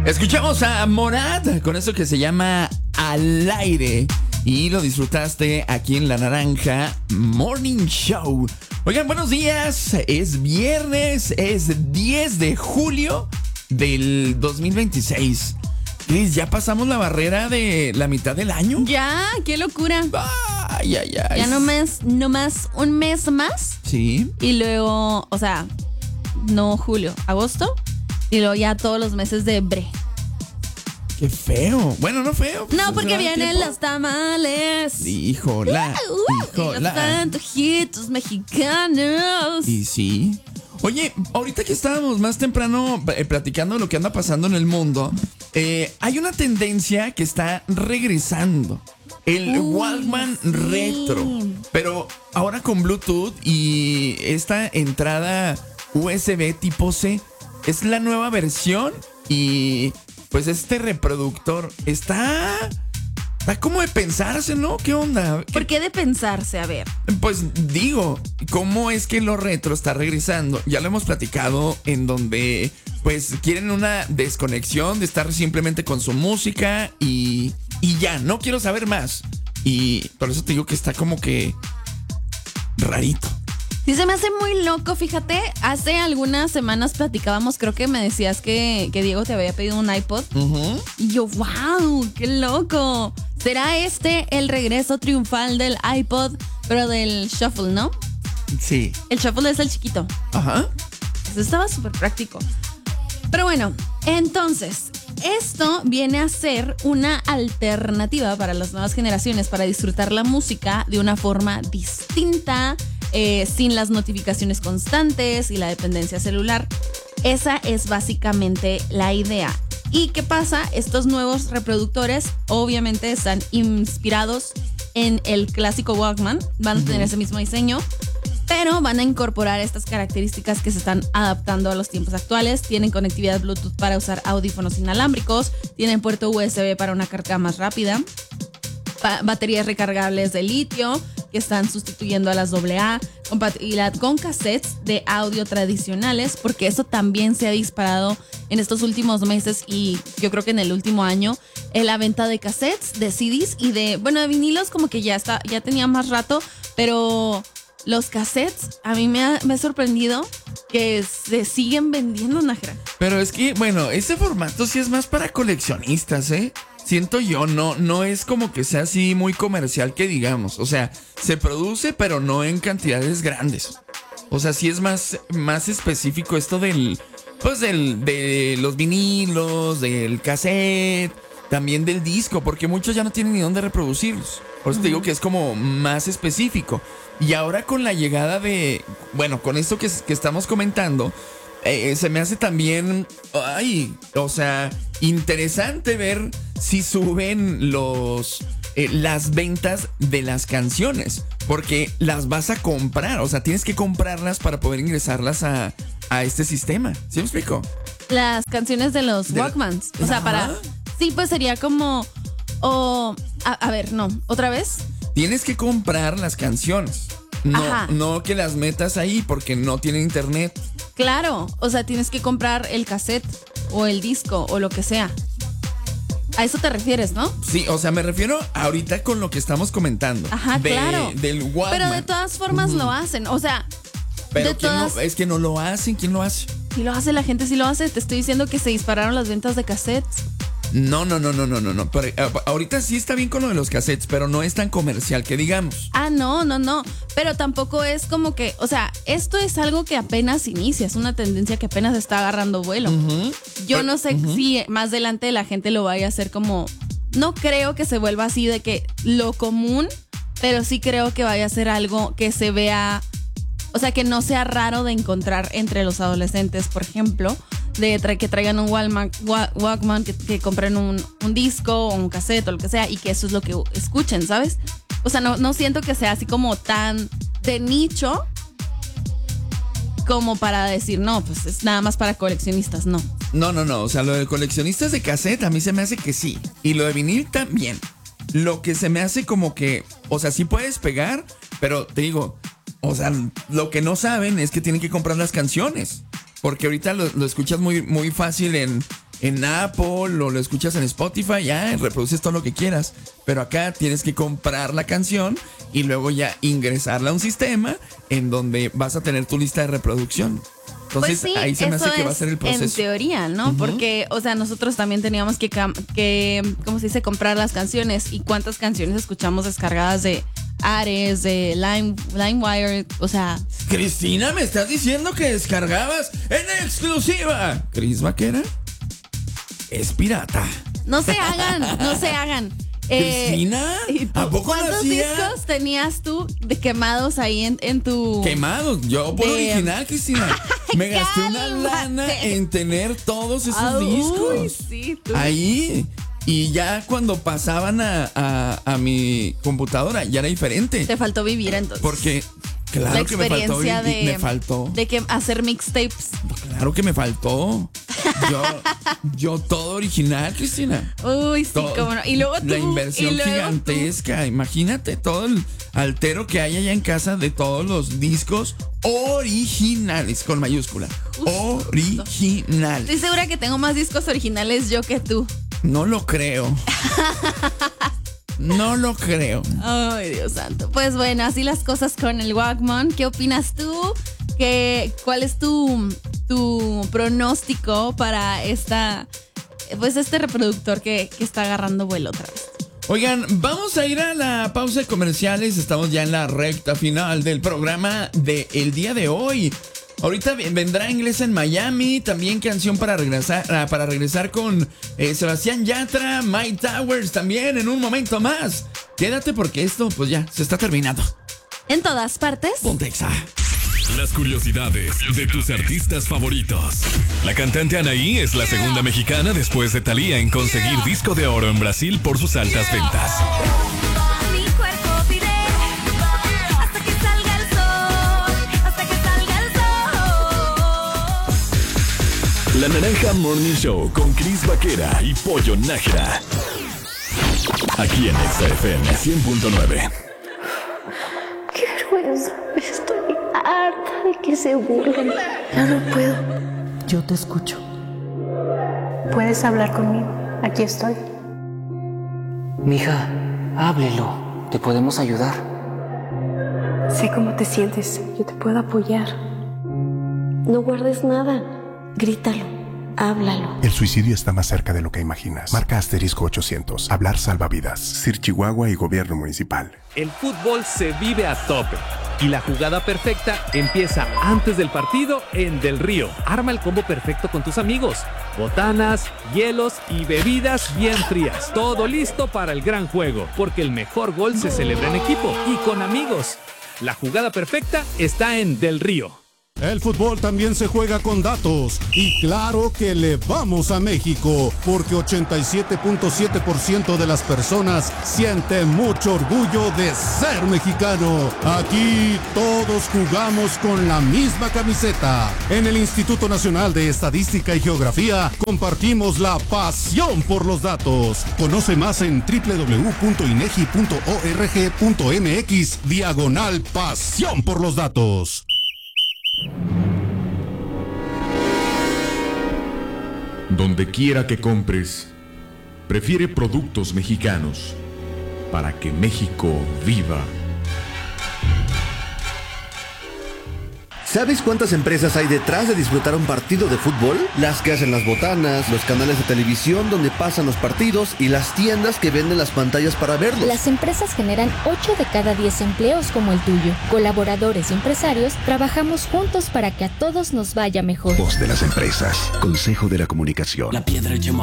Escuchamos a Morat con eso que se llama Al Aire y lo disfrutaste aquí en La Naranja Morning Show. Oigan, buenos días. Es viernes, es 10 de julio del 2026. Cris, ya pasamos la barrera de la mitad del año. Ya, qué locura. Ay, ay, ay. Ya nomás un mes más. Sí. Y luego, o sea, no julio, agosto. Y luego ya todos los meses de bre. Qué feo. Bueno, no feo. Pues No, porque vienen tiempo. los tamales. Híjola. Y los antojitos mexicanos. Y sí. Oye, ahorita que estábamos más temprano platicando de lo que anda pasando en el mundo, hay una tendencia que está regresando. El Walkman sí. retro. Pero ahora con Bluetooth y esta entrada USB tipo C. Es la nueva versión y pues este reproductor está como de pensarse, ¿no? ¿Qué onda? ¿Por qué de pensarse? A ver. Pues digo, ¿cómo es que lo retro está regresando? Ya lo hemos platicado en donde pues quieren una desconexión de estar simplemente con su música y ya, no quiero saber más. Y por eso te digo que está como que rarito. Sí, se me hace muy loco, fíjate. Hace algunas semanas platicábamos, creo que me decías que Diego te había pedido un iPod. Uh-huh. Y yo, wow, qué loco. ¿Será este el regreso triunfal del iPod, pero del Shuffle, no? Sí. El Shuffle es el chiquito. Ajá. Eso estaba súper práctico. Pero bueno, entonces, esto viene a ser una alternativa para las nuevas generaciones para disfrutar la música de una forma distinta, sin las notificaciones constantes y la dependencia celular. Esa es básicamente la idea. ¿Y qué pasa? Estos nuevos reproductores obviamente están inspirados en el clásico Walkman, van a tener ese mismo diseño, pero van a incorporar estas características que se están adaptando a los tiempos actuales. Tienen conectividad Bluetooth para usar audífonos inalámbricos, tienen puerto USB para una carga más rápida, baterías recargables de litio que están sustituyendo a las AA, compatibilidad con cassettes de audio tradicionales, porque eso también se ha disparado en estos últimos meses y yo creo que en el último año, en la venta de cassettes, de CDs y de vinilos como que ya tenía más rato, pero los cassettes a mí me ha sorprendido que se siguen vendiendo, Nájera. Pero es que, bueno, ese formato sí es más para coleccionistas, ¿eh? Siento yo, no es como que sea así muy comercial que digamos. O sea, se produce, pero no en cantidades grandes. O sea, sí es más específico esto de los vinilos, del cassette, también del disco, porque muchos ya no tienen ni dónde reproducirlos. Por eso te digo que es como más específico. Y ahora con la llegada con esto que estamos comentando, se me hace también, interesante ver si suben las ventas de las canciones, porque las vas a comprar, o sea, tienes que comprarlas para poder ingresarlas a este sistema. ¿Sí me explico? Las canciones de los Walkmans. O sea, sí, pues sería como... a ver, no, ¿otra vez? Tienes que comprar las canciones. No que las metas ahí porque no tiene internet. Claro, o sea, tienes que comprar el cassette o el disco o lo que sea. A eso te refieres, ¿no? Sí, o sea, me refiero ahorita con lo que estamos comentando. Ajá, claro. Del Walkman. Pero de todas formas lo hacen, o sea... Pero es que no lo hacen, ¿quién lo hace? Sí lo hace, la gente sí lo hace. Te estoy diciendo que se dispararon las ventas de cassettes. No. Pero, ahorita sí está bien con lo de los cassettes, pero no es tan comercial que digamos. No. Pero tampoco es como que, o sea, esto es algo que apenas inicia, es una tendencia que apenas está agarrando vuelo. Yo no sé si más adelante la gente lo vaya a hacer como, no creo que se vuelva así de que lo común, pero sí creo que vaya a ser algo que se vea, o sea, que no sea raro de encontrar entre los adolescentes, por ejemplo. Que traigan un Walkman, que compren un disco o un cassette o lo que sea y que eso es lo que escuchen, ¿sabes? O sea, no siento que sea así como tan de nicho como para decir, no, pues es nada más para coleccionistas, no. No, o sea, lo de coleccionistas de cassette a mí se me hace que sí. Y lo de vinil también. Lo que se me hace como que, o sea, sí puedes pegar, pero te digo, o sea, lo que no saben es que tienen que comprar las canciones. Porque ahorita lo escuchas muy, muy fácil en en Apple o lo escuchas en Spotify, ya reproduces todo lo que quieras. Pero acá tienes que comprar la canción y luego ya ingresarla a un sistema en donde vas a tener tu lista de reproducción. Entonces, pues sí, ahí se me hace que va a ser el proceso. En teoría, ¿no? Porque, o sea, nosotros también teníamos que ¿cómo se dice? Comprar las canciones. ¿Y cuántas canciones escuchamos descargadas de Ares, de LimeWire? O sea... Cristina, ¿me estás diciendo que descargabas en exclusiva? ¿Cris Vaquera? Es pirata. No se hagan. ¿Cristina? ¿A poco ¿Cuántos discos tenías tú de quemados ahí en tu... Quemados, yo por original, Cristina. Me gasté una lana en tener todos esos discos. Uy, sí, tú. Ahí. Y ya cuando pasaban a mi computadora, ya era diferente. Te faltó vivir entonces. Porque, claro la que me faltó vivir. Me faltó. De que hacer mixtapes. Claro que me faltó. Yo todo original, Cristina. Uy, sí, cómo no. Y luego tú. La inversión gigantesca. Imagínate todo el altero que hay allá en casa de todos los discos originales, con mayúscula. Original. Estoy segura que tengo más discos originales yo que tú. No lo creo. No lo creo. Ay, Dios santo. Pues bueno, así las cosas con el Walkman. ¿Qué opinas tú? ¿Cuál es tu pronóstico para este reproductor que está agarrando vuelo otra vez? Oigan, vamos a ir a la pausa de comerciales. Estamos ya en la recta final del programa del día de hoy. Ahorita vendrá Inglés en Miami, también canción para regresar con Sebastián Yatra, Mike Towers también en un momento más. Quédate porque esto pues ya se está terminando. En todas partes. Pontexa. Las curiosidades de tus artistas favoritos. La cantante Anaí es la segunda mexicana después de Thalía en conseguir disco de oro en Brasil por sus altas ventas. La Naranja Morning Show con Cris Vaquera y Pollo Nájera. Aquí en Exa FM 100.9. Qué vergüenza. Estoy harta de que se burlen. Ya no puedo. Yo te escucho. Puedes hablar conmigo. Aquí estoy. Mija, háblelo. Te podemos ayudar. Sé cómo te sientes. Yo te puedo apoyar. No guardes nada. Grítalo, háblalo. El suicidio está más cerca de lo que imaginas. Marca *800. Hablar salva vidas. Sir Chihuahua y Gobierno Municipal. El fútbol se vive a tope y la jugada perfecta empieza antes del partido en Del Río. Arma el combo perfecto con tus amigos. Botanas, hielos y bebidas bien frías. Todo listo para el gran juego, porque el mejor gol se celebra en equipo y con amigos. La jugada perfecta está en Del Río. El fútbol también se juega con datos y claro que le vamos a México porque 87.7% de las personas sienten mucho orgullo de ser mexicano. Aquí todos jugamos con la misma camiseta. En el Instituto Nacional de Estadística y Geografía compartimos la pasión por los datos. Conoce más en www.inegi.org.mx/pasión por los datos. Donde quiera que compres, prefiere productos mexicanos para que México viva. ¿Sabes cuántas empresas hay detrás de disfrutar un partido de fútbol? Las que hacen las botanas, los canales de televisión donde pasan los partidos y las tiendas que venden las pantallas para verlos. Las empresas generan 8 de cada 10 empleos como el tuyo. Colaboradores y empresarios trabajamos juntos para que a todos nos vaya mejor. Voz de las empresas. Consejo de la Comunicación. La piedra